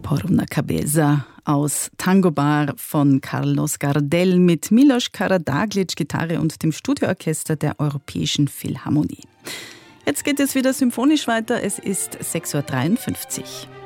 Por una cabeza aus Tango Bar von Carlos Gardel mit Milos Karađagić Gitarre und dem Studioorchester der Europäischen Philharmonie. Jetzt geht es wieder symphonisch weiter. Es ist 6:53 Uhr.